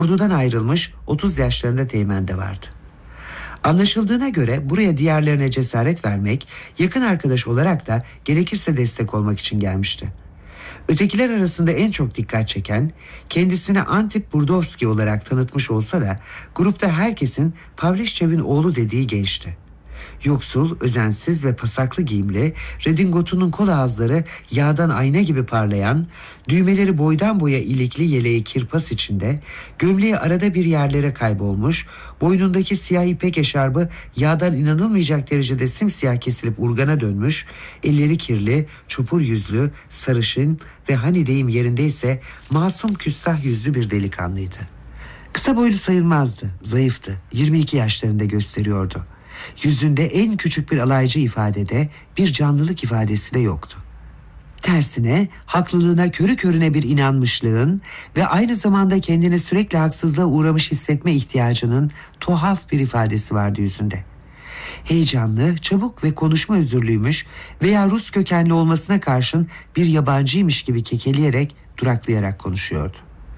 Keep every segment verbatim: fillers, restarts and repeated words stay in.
Ordudan ayrılmış otuz yaşlarında Teğmen de vardı. Anlaşıldığına göre buraya diğerlerine cesaret vermek, yakın arkadaş olarak da gerekirse destek olmak için gelmişti. Ötekiler arasında en çok dikkat çeken, kendisini Antip Burdovski olarak tanıtmış olsa da grupta herkesin Pavlischev'in oğlu dediği gençti. Yoksul, özensiz ve pasaklı giyimli, redingotunun kol ağızları yağdan ayna gibi parlayan, düğmeleri boydan boya ilikli yeleği kirpas içinde, gömleği arada bir yerlere kaybolmuş, boynundaki siyah ipek eşarbı yağdan inanılmayacak derecede simsiyah kesilip urgana dönmüş, elleri kirli, çupur yüzlü, sarışın ve hani deyim yerindeyse masum küstah yüzlü bir delikanlıydı. Kısa boylu sayılmazdı, zayıftı, yirmi iki yaşlarında gösteriyordu. Yüzünde en küçük bir alaycı ifadede bir canlılık ifadesi de yoktu. Tersine haklılığına körü körüne bir inanmışlığın ve aynı zamanda kendini sürekli haksızlığa uğramış hissetme ihtiyacının tuhaf bir ifadesi vardı yüzünde. Heyecanlı, çabuk ve konuşma özürlüymüş veya Rus kökenli olmasına karşın bir yabancıymış gibi kekeleyerek, duraklayarak konuşuyordu.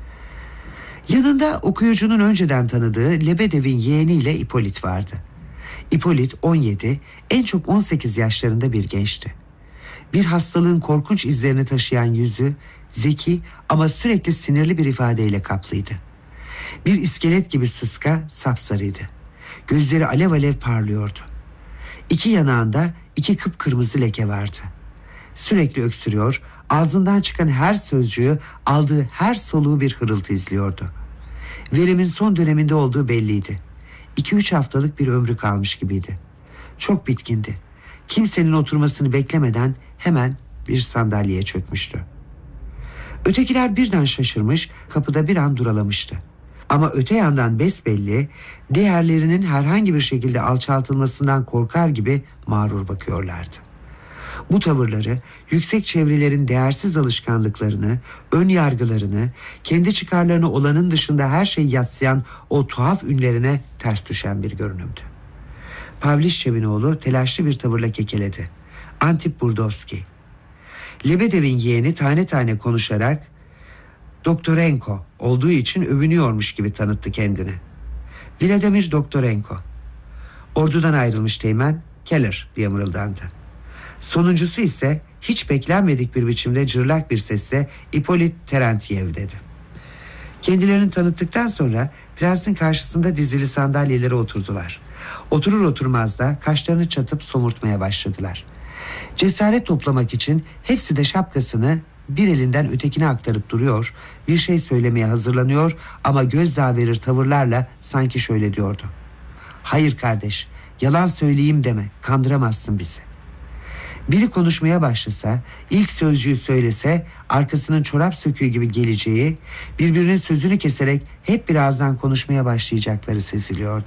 Yanında okuyucunun önceden tanıdığı Lebedev'in yeğeniyle Ipolit vardı. Ipolit on yedi, en çok on sekiz yaşlarında bir gençti. Bir hastalığın korkunç izlerini taşıyan yüzü, zeki ama sürekli sinirli bir ifadeyle kaplıydı. Bir iskelet gibi sıska, sapsarıydı. Gözleri alev alev parlıyordu. İki yanağında iki kıpkırmızı leke vardı. Sürekli öksürüyor, ağzından çıkan her sözcüğü, aldığı her soluğu bir hırıltı izliyordu. Verimin son döneminde olduğu belliydi. İki üç haftalık bir ömrü kalmış gibiydi. Çok bitkindi. Kimsenin oturmasını beklemeden hemen bir sandalyeye çökmüştü. Ötekiler birden şaşırmış, kapıda bir an duralamıştı. Ama öte yandan besbelli, değerlerinin herhangi bir şekilde alçaltılmasından korkar gibi mağrur bakıyorlardı. Bu tavırları, yüksek çevrelerin değersiz alışkanlıklarını, ön yargılarını, kendi çıkarlarını olanın dışında her şeyi yadsıyan o tuhaf ünlerine ters düşen bir görünümdü. Pavlischev'in oğlu telaşlı bir tavırla kekeledi. Antip Burdovski. Lebedev'in yeğeni tane tane konuşarak Doktorenko olduğu için övünüyormuş gibi tanıttı kendini. Vladimir Doktorenko. Ordudan ayrılmış Teğmen, Keller diye mırıldandı. Sonuncusu ise hiç beklenmedik bir biçimde cırlak bir sesle Ipolit Terentiev dedi. Kendilerini tanıttıktan sonra prensin karşısında dizili sandalyelere oturdular. Oturur oturmaz da kaşlarını çatıp somurtmaya başladılar. Cesaret toplamak için hepsi de şapkasını bir elinden ötekine aktarıp duruyor, bir şey söylemeye hazırlanıyor ama gözdağı verir tavırlarla sanki şöyle diyordu. Hayır kardeş, yalan söyleyeyim deme, kandıramazsın bizi. Biri konuşmaya başlasa, ilk sözcüğü söylese, arkasının çorap söküğü gibi geleceği, birbirinin sözünü keserek hep birazdan konuşmaya başlayacakları seziliyordu.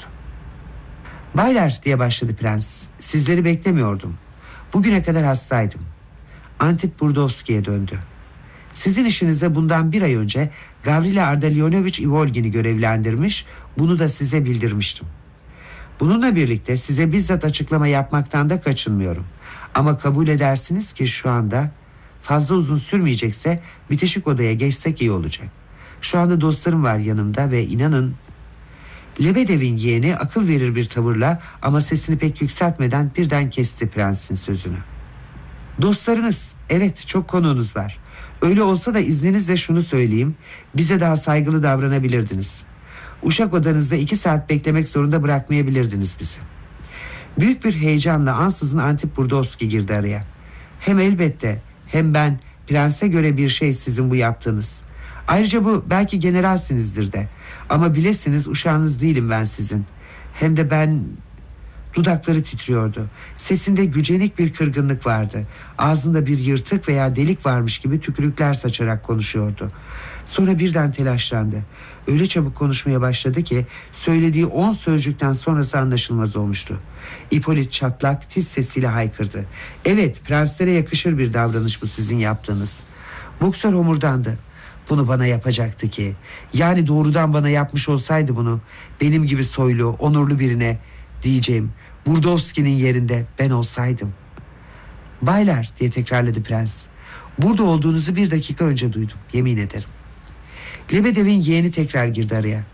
Baylar diye başladı prens, sizleri beklemiyordum. Bugüne kadar hastaydım. Antip Burdovski'ye döndü. Sizin işinize bundan bir ay önce Gavrila Ardalionovich Ivolgin'i görevlendirmiş, bunu da size bildirmiştim. Bununla birlikte size bizzat açıklama yapmaktan da kaçınmıyorum. Ama kabul edersiniz ki şu anda fazla uzun sürmeyecekse bitişik odaya geçsek iyi olacak. Şu anda dostlarım var yanımda ve inanın... Lebedev'in yeğeni akıl verir bir tavırla ama sesini pek yükseltmeden birden kesti prensin sözünü. Dostlarınız, evet çok konuğunuz var. Öyle olsa da izninizle şunu söyleyeyim, bize daha saygılı davranabilirdiniz. Uşak odanızda iki saat beklemek zorunda bırakmayabilirdiniz bizi. Büyük bir heyecanla ansızın Antip Burdovski girdi araya. Hem elbette hem ben prense göre bir şey sizin bu yaptığınız. Ayrıca bu belki generalsinizdir de. Ama bilesiniz uşağınız değilim ben sizin. Hem de ben... Dudakları titriyordu. Sesinde gücenik bir kırgınlık vardı. Ağzında bir yırtık veya delik varmış gibi tükürükler saçarak konuşuyordu. Sonra birden telaşlandı. Öyle çabuk konuşmaya başladı ki söylediği on sözcükten sonrası anlaşılmaz olmuştu. Ipolit çatlak, tiz sesiyle haykırdı. Evet, prenslere yakışır bir davranış bu sizin yaptığınız. Boksör homurdandı. Bunu bana yapacaktı ki. Yani doğrudan bana yapmış olsaydı bunu, benim gibi soylu, onurlu birine diyeceğim. Burdovski'nin yerinde ben olsaydım. Baylar diye tekrarladı prens. Burada olduğunuzu bir dakika önce duydum, yemin ederim. Lebedev'in yeğeni tekrar girdi araya.